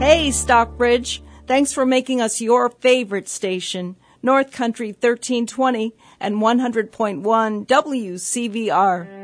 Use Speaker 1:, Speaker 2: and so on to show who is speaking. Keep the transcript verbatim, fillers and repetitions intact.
Speaker 1: Hey, Stockbridge. Thanks for making us your favorite station. North Country thirteen twenty and one hundred point one W C V R.